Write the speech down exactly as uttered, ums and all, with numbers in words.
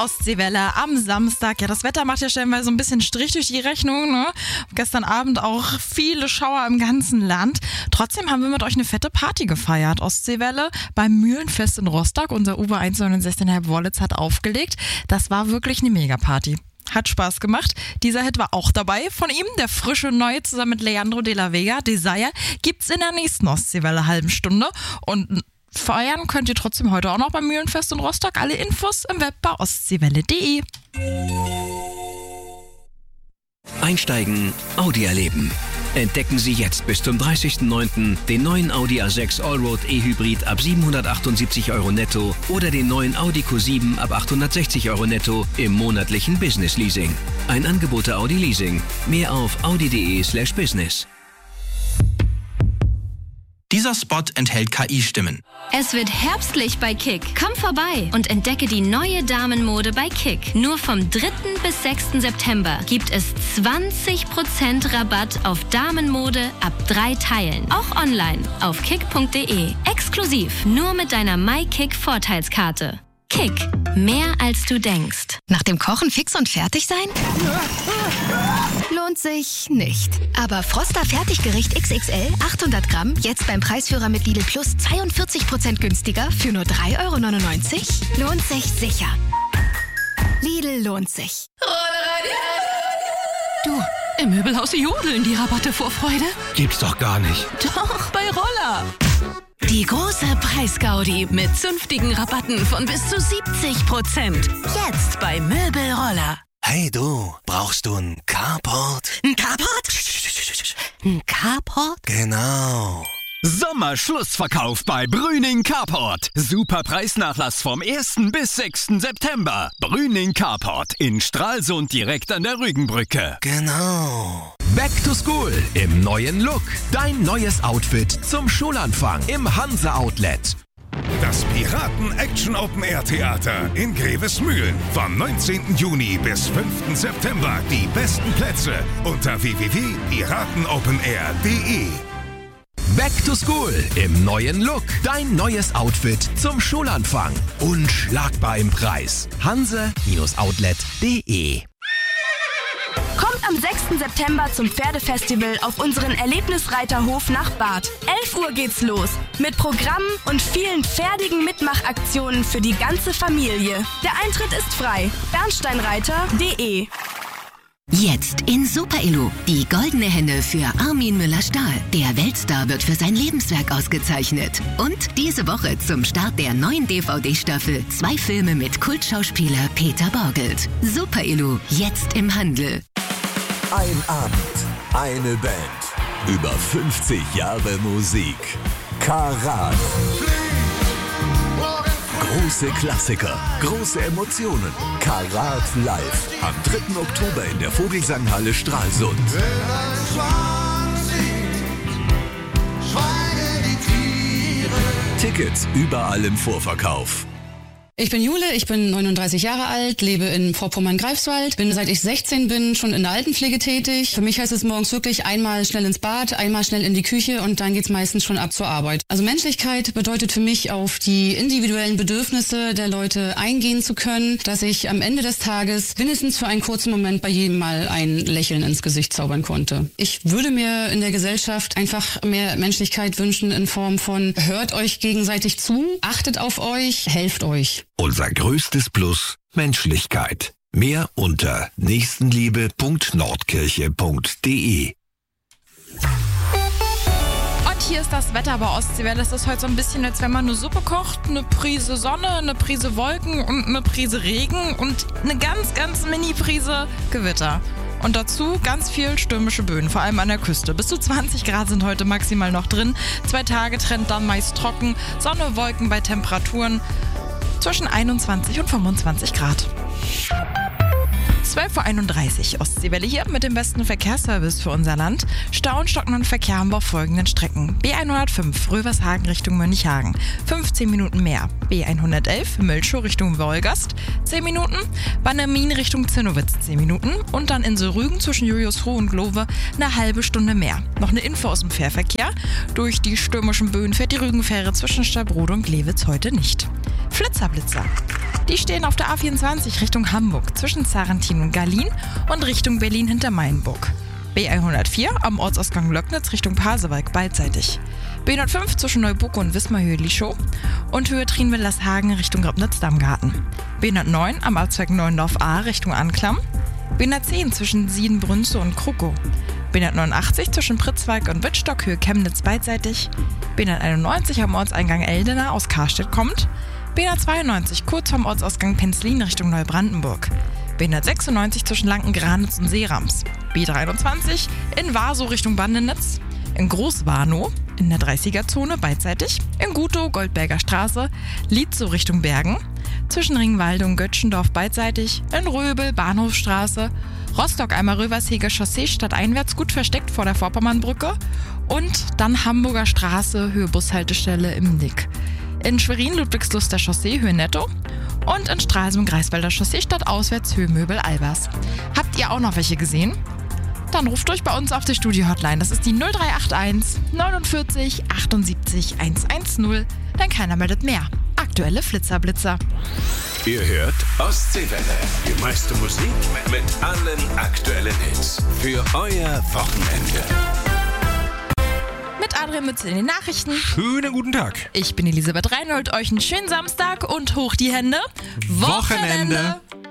Ostseewelle am Samstag. Ja, das Wetter macht ja stellenweise so ein bisschen Strich durch die Rechnung, ne? Gestern Abend auch viele Schauer im ganzen Land. Trotzdem haben wir mit euch eine fette Party gefeiert. Ostseewelle beim Mühlenfest in Rostock. Unser Uwe eins neunundsechzig Komma fünf Wallets hat aufgelegt. Das war wirklich eine Megaparty. Hat Spaß gemacht. Dieser Hit war auch dabei von ihm. Der frische Neue zusammen mit Leandro de la Vega, Desire, gibt's in der nächsten Ostseewelle halben Stunde. Und feiern könnt ihr trotzdem heute auch noch beim Mühlenfest in Rostock. Alle Infos im Web bei ostseewelle punkt de. Einsteigen, Audi erleben. Entdecken Sie jetzt bis zum dreißigsten neunten den neuen Audi A sechs Allroad E-Hybrid ab siebenhundertachtundsiebzig Euro netto oder den neuen Audi Q sieben ab achthundertsechzig Euro netto im monatlichen Business Leasing. Ein Angebot der Audi Leasing. Mehr auf audi punkt de slash business. Dieser Spot enthält K I-Stimmen. Es wird herbstlich bei Kick. Komm vorbei und entdecke die neue Damenmode bei Kick. Nur vom dritten bis sechsten September gibt es zwanzig Prozent Rabatt auf Damenmode ab drei Teilen. Auch online auf kick punkt de. Exklusiv nur mit deiner MyKick-Vorteilskarte. Kick. Mehr als du denkst. Nach dem Kochen fix und fertig sein? Lohnt sich nicht. Aber Froster Fertiggericht X X L achthundert Gramm jetzt beim Preisführer mit Lidl Plus zweiundvierzig Prozent günstiger für nur drei Euro neunundneunzig? Lohnt sich sicher. Lidl lohnt sich. Du, im Möbelhaus jodeln die Rabatte vor Freude. Gibt's doch gar nicht. Doch, bei Roller. Die große Preisgaudi mit zünftigen Rabatten von bis zu siebzig Prozent. Jetzt bei Möbelroller. Hey du, brauchst du ein Carport? Ein Carport? Ein Carport? Genau. Sommerschlussverkauf bei Brüning Carport. Super Preisnachlass vom ersten bis sechsten September. Brüning Carport in Stralsund direkt an der Rügenbrücke. Genau. Back to School im neuen Look. Dein neues Outfit zum Schulanfang im Hanse Outlet. Das Piraten-Action-Open-Air-Theater in Grevesmühlen. Vom neunzehnten Juni bis fünften September. Die besten Plätze unter w w w punkt piratenopenair punkt de. Back to School im neuen Look. Dein neues Outfit zum Schulanfang. Unschlagbar im Preis. hanse Outlet punkt de. Kommt am sechsten September zum Pferdefestival auf unseren Erlebnisreiterhof nach Barth. elf Uhr geht's los. Mit Programmen und vielen pferdigen Mitmachaktionen für die ganze Familie. Der Eintritt ist frei. bernsteinreiter punkt de. Jetzt in Super-Elo. Die goldene Henne für Armin Müller-Stahl. Der Weltstar wird für sein Lebenswerk ausgezeichnet. Und diese Woche zum Start der neuen D V D-Staffel zwei Filme mit Kultschauspieler Peter Borgelt. Super-Elo, jetzt im Handel. Ein Abend, eine Band. Über fünfzig Jahre Musik. Karat. Große Klassiker, große Emotionen. Karat live. Am dritten Oktober in der Vogelsanghalle Stralsund. Tickets überall im Vorverkauf. Ich bin Jule, ich bin neununddreißig Jahre alt, lebe in Vorpommern-Greifswald, bin seit ich sechzehn bin schon in der Altenpflege tätig. Für mich heißt es morgens wirklich einmal schnell ins Bad, einmal schnell in die Küche und dann geht's meistens schon ab zur Arbeit. Also Menschlichkeit bedeutet für mich, auf die individuellen Bedürfnisse der Leute eingehen zu können, dass ich am Ende des Tages mindestens für einen kurzen Moment bei jedem mal ein Lächeln ins Gesicht zaubern konnte. Ich würde mir in der Gesellschaft einfach mehr Menschlichkeit wünschen in Form von hört euch gegenseitig zu, achtet auf euch, helft euch. Unser größtes Plus: Menschlichkeit. Mehr unter nächstenliebe punkt nordkirche punkt de. Und hier ist das Wetter bei Ostseewelle. Es ist heute so ein bisschen, als wenn man eine Suppe kocht. Eine Prise Sonne, eine Prise Wolken und eine Prise Regen und eine ganz, ganz Mini-Prise Gewitter. Und dazu ganz viel stürmische Böen, vor allem an der Küste. Bis zu zwanzig Grad sind heute maximal noch drin. Zwei Tage trennt dann meist trocken. Sonne, Wolken bei Temperaturen zwischen einundzwanzig und fünfundzwanzig Grad. zwölf Uhr einunddreißig, Ostseewelle hier mit dem besten Verkehrsservice für unser Land. Stau und stockenden Verkehr haben wir auf folgenden Strecken. B hundertfünf, Rövershagen Richtung Mönchhagen, fünfzehn Minuten mehr. B hundertelf, Mölschow Richtung Wolgast, zehn Minuten. Bannermin Richtung Zinnowitz, zehn Minuten. Und dann Insel-Rügen zwischen Juliusruh und Glowe eine halbe Stunde mehr. Noch eine Info aus dem Fährverkehr. Durch die stürmischen Böen fährt die Rügenfähre zwischen Stabroda und Glewitz heute nicht. Flitzerblitzer. Die stehen auf der A vierundzwanzig Richtung Hamburg zwischen Sarrentin und Gallien und Richtung Berlin hinter Mainburg. B hundertvier am Ortsausgang Löcknitz Richtung Pasewalk beidseitig. B hundertfünf zwischen Neubucke und Wismar-Höhe-Lischow und Höhe Trienwillershagen Richtung Grabnitz-Dammgarten. B hundertneun am Abzweig Neuendorf A Richtung Anklam. B hundertzehn zwischen Siedenbrünste und Krukow. B hundertneunundachtzig zwischen Pritzwalk und Wittstock Höhe Chemnitz beidseitig. B hunderteinundneunzig am Ortseingang Eldena aus Karstedt kommt. B hundertzweiundneunzig kurz vorm Ortsausgang Penzlin Richtung Neubrandenburg. B hundertsechsundneunzig zwischen Lanken-Granitz und Seerams. B dreiundzwanzig in Warsow Richtung Bandenitz. In Großwarnow in der dreißiger-Zone beidseitig. In Gutow Goldberger Straße, Lietzow Richtung Bergen. Zwischen Ringwalde und Götschendorf beidseitig. In Röbel Bahnhofstraße. Rostock-Eimer-Röversheger Chaussee stadteinwärts gut versteckt vor der Vorpommernbrücke. Und dann Hamburger Straße Höhe Bushaltestelle im Nick. In Schwerin Ludwigsluster Chaussee Höhe Netto. Und in Stralsund Greifswalder Chaussee stadtauswärts Höhe Möbel-Albers. Habt ihr auch noch welche gesehen? Dann ruft euch bei uns auf die Studio-Hotline. Das ist die null drei acht eins neunundvierzig achtundsiebzig hundertzehn. Denn keiner meldet mehr. Aktuelle Flitzerblitzer. Ihr hört Ostseewelle. Die meiste Musik mit allen aktuellen Hits. Für euer Wochenende. Mit Adrian Mütze in den Nachrichten. Schönen guten Tag. Ich bin Elisabeth Reinhold. Euch einen schönen Samstag und hoch die Hände. Wochenende. Wochenende.